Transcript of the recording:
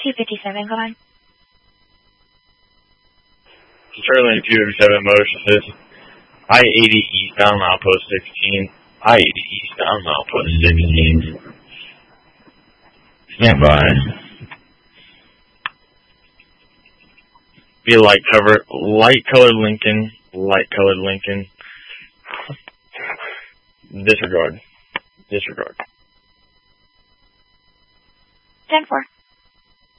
257, go on. Sterling 257 motion says I-80 eastbound milepost 16. I-80 eastbound milepost 16. Stand by. Be light cover, light colored Lincoln, light colored Lincoln. Disregard. 10-4.